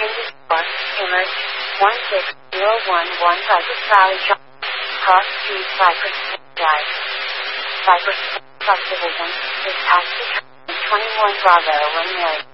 Indus Image 16011 Cypress Valley Cross Street Cypress Drive. Cypress Subdivision is taxi 21 Bravo Romeo.